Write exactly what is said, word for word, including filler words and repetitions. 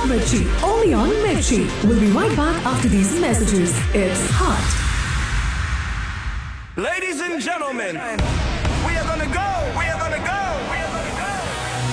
Mirchi. Only on Mirchi. We'll be right back after these messages. It's hot. Ladies and gentlemen, we are gonna go. We are